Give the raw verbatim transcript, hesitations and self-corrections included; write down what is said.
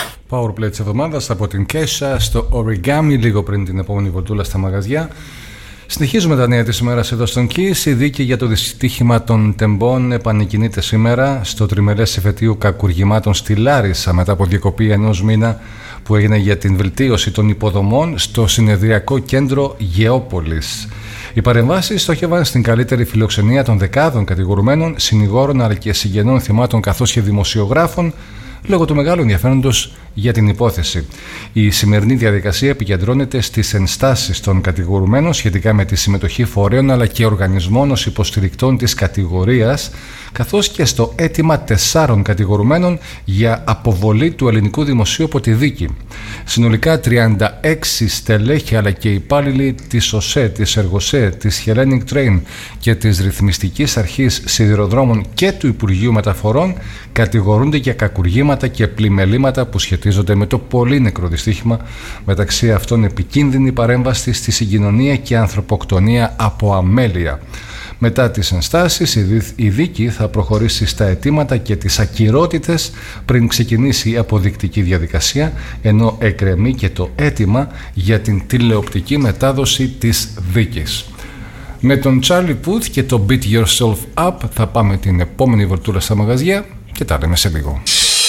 Powerplay της εβδομάδας από την Kesha στο Origami, λίγο πριν την επόμενη βολτούλα στα μαγαζιά. Συνεχίζουμε τα νέα της ημέρας εδώ στον Kiss. Η δίκη για το δυστύχημα των τεμπών επανεκκινείται σήμερα στο τριμερές εφετείο κακουργημάτων στη Λάρισα μετά από διακοπή ενός μήνα που έγινε για την βελτίωση των υποδομών στο συνεδριακό κέντρο Γεώπολης. Οι παρεμβάσεις στόχευαν στην καλύτερη φιλοξενία των δεκάδων κατηγορουμένων, συνηγόρων αλλά και συγγενών θυμάτων καθώς και δημοσιογράφων λόγω του μεγάλου ενδιαφέροντος για την υπόθεση. Η σημερινή διαδικασία επικεντρώνεται στις ενστάσεις των κατηγορουμένων σχετικά με τη συμμετοχή φορέων αλλά και οργανισμών ως υποστηρικτών της κατηγορίας, καθώς και στο αίτημα τεσσάρων κατηγορουμένων για αποβολή του ελληνικού δημοσίου από τη δίκη. Συνολικά τριάντα έξι στελέχη αλλά και υπάλληλοι της ΟΣΕ, της Εργοσέ, της Hellenic Train και της Ρυθμιστικής Αρχής Σιδηροδρόμων και του Υπουργείου Μεταφορών κατηγορούνται για κακουργήματα και πλημελήματα που σχετίζονται με το πολύ νεκρό δυστύχημα, μεταξύ αυτών επικίνδυνη παρέμβαση στη συγκοινωνία και ανθρωποκτονία από αμέλεια. Μετά τις ενστάσεις, η δίκη θα προχωρήσει στα αιτήματα και τις ακυρότητες πριν ξεκινήσει η αποδεικτική διαδικασία, ενώ εκκρεμεί και το αίτημα για την τηλεοπτική μετάδοση της δίκης. Με τον Charlie Puth και το Beat Yourself Up θα πάμε την επόμενη βολτούλα στα μαγαζιά και τα λέμε σε λίγο.